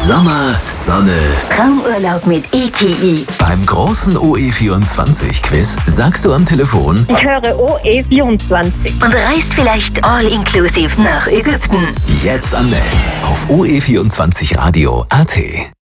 Sommer, Sonne. Traumurlaub mit ETI. Beim großen OE24-Quiz sagst du am Telefon Ich höre OE24. Und reist vielleicht all-inclusive nach Ägypten. jetzt anmelden auf oe24radio.at.